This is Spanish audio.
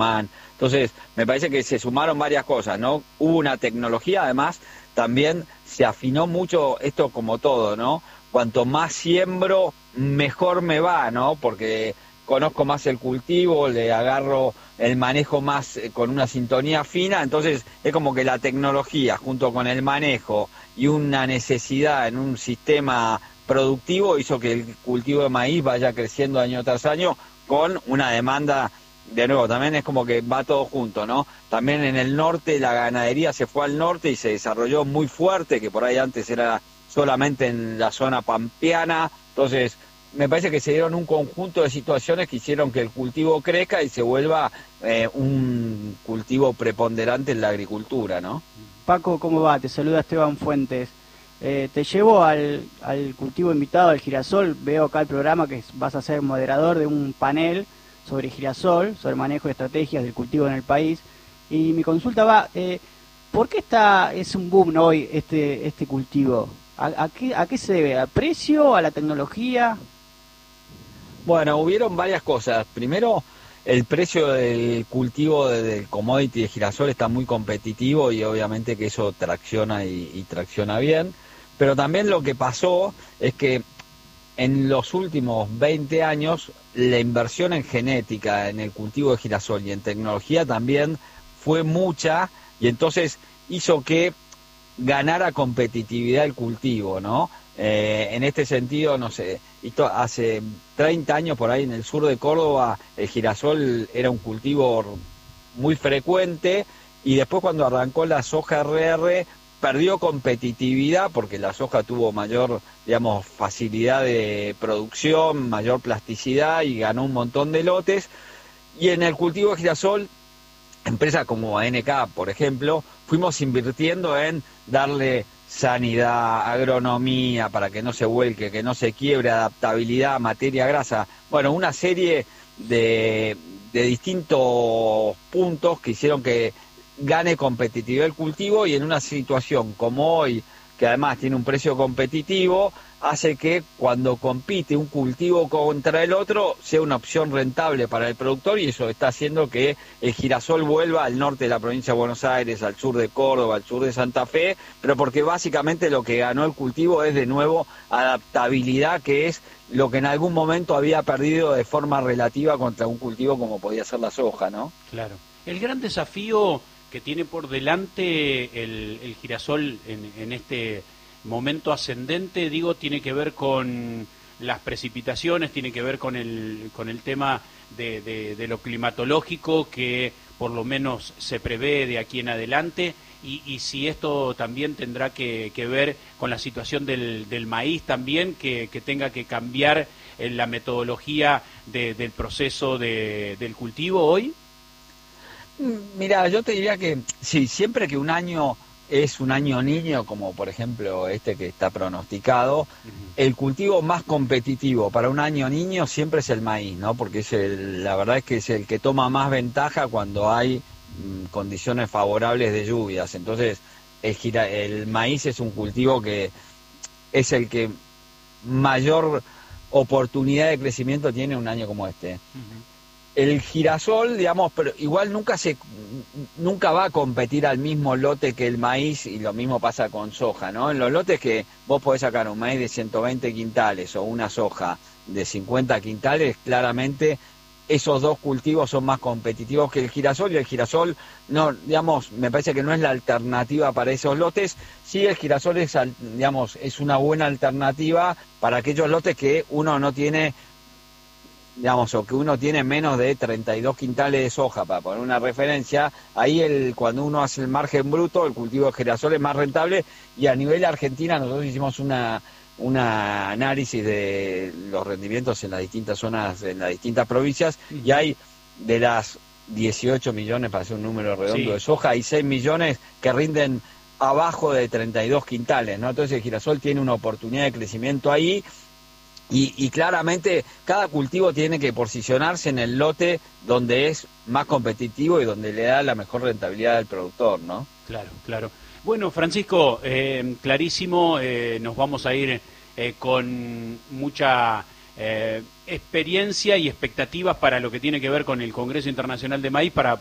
Entonces, me parece que se sumaron varias cosas, ¿no? Hubo una tecnología, además, también se afinó mucho esto como todo, ¿no? Cuanto más siembro, mejor me va, ¿no? Porque conozco más el cultivo, le agarro el manejo más con una sintonía fina, entonces es como que la tecnología junto con el manejo y una necesidad en un sistema productivo hizo que el cultivo de maíz vaya creciendo año tras año con una demanda. De nuevo, también es como que va todo junto, ¿no? También en el norte la ganadería se fue al norte y se desarrolló muy fuerte, que por ahí antes era solamente en la zona pampeana. Entonces, me parece que se dieron un conjunto de situaciones que hicieron que el cultivo crezca y se vuelva un cultivo preponderante en la agricultura, ¿no? Paco, ¿cómo va? Te saluda Esteban Fuentes. Te llevo al cultivo invitado, al girasol. Veo acá el programa que vas a ser moderador de un panel sobre girasol, sobre manejo de estrategias del cultivo en el país. Y mi consulta va, ¿por qué es un boom hoy este cultivo? ¿A qué se debe? ¿Al precio? ¿A la tecnología? Bueno, hubieron varias cosas. Primero, el precio del cultivo del commodity de girasol está muy competitivo y obviamente que eso tracciona y tracciona bien. Pero también lo que pasó es que en los últimos 20 años la inversión en genética, en el cultivo de girasol y en tecnología también fue mucha y entonces hizo que ganara competitividad el cultivo, ¿no? En este sentido, no sé, hace 30 años por ahí en el sur de Córdoba el girasol era un cultivo muy frecuente y después cuando arrancó la soja RR perdió competitividad porque la soja tuvo mayor, digamos, facilidad de producción, mayor plasticidad y ganó un montón de lotes. Y en el cultivo de girasol, empresas como ANK, por ejemplo, fuimos invirtiendo en darle sanidad, agronomía, para que no se vuelque, que no se quiebre, adaptabilidad, materia grasa. Bueno, una serie de distintos puntos que hicieron que gane competitividad el cultivo y en una situación como hoy, que además tiene un precio competitivo, hace que cuando compite un cultivo contra el otro sea una opción rentable para el productor y eso está haciendo que el girasol vuelva al norte de la provincia de Buenos Aires, al sur de Córdoba, al sur de Santa Fe, pero porque básicamente lo que ganó el cultivo es de nuevo adaptabilidad, que es lo que en algún momento había perdido de forma relativa contra un cultivo como podía ser la soja, ¿no? Claro. El gran desafío que tiene por delante el girasol en este momento ascendente, digo, tiene que ver con las precipitaciones, tiene que ver con el tema de lo climatológico que por lo menos se prevé de aquí en adelante y si esto también tendrá que ver con la situación del maíz también, que tenga que cambiar la metodología del proceso del cultivo hoy. Mira, yo te diría que sí, siempre que un año es un año niño, como por ejemplo este que está pronosticado, el cultivo más competitivo para un año niño siempre es el maíz, ¿no? Porque es la verdad es que es el que toma más ventaja cuando hay condiciones favorables de lluvias. Entonces, el maíz es un cultivo que es el que mayor oportunidad de crecimiento tiene un año como este. El girasol, digamos, pero igual nunca va a competir al mismo lote que el maíz y lo mismo pasa con soja, ¿no? En los lotes que vos podés sacar un maíz de 120 quintales o una soja de 50 quintales, claramente esos dos cultivos son más competitivos que el girasol y el girasol, no, digamos, me parece que no es la alternativa para esos lotes. Sí, el girasol es, digamos, es una buena alternativa para aquellos lotes que uno no tiene, digamos, o que uno tiene menos de 32 quintales de soja, para poner una referencia. Ahí cuando uno hace el margen bruto, el cultivo de girasol es más rentable y a nivel Argentina nosotros hicimos un análisis de los rendimientos en las distintas zonas, en las distintas provincias, y hay de las 18 millones, para hacer un número redondo, de soja, hay 6 millones que rinden abajo de 32 quintales, ¿no? Entonces el girasol tiene una oportunidad de crecimiento ahí. Y claramente cada cultivo tiene que posicionarse en el lote donde es más competitivo y donde le da la mejor rentabilidad al productor, ¿no? Claro, claro. Bueno, Francisco, clarísimo, nos vamos a ir con mucha experiencia y expectativas para lo que tiene que ver con el Congreso Internacional de Maíz